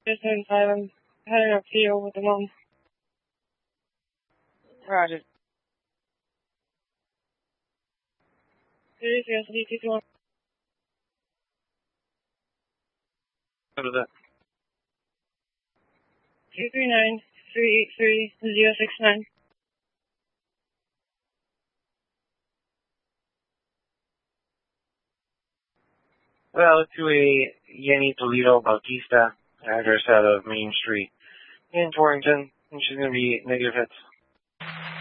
Just inside. I'm heading up to you with the mom. Roger. Seriously, SD221. What is that? 239-383-069. Well, to a Yenny Toledo Bautista, address out of Main Street in Torrington, and she's going to be negative hits.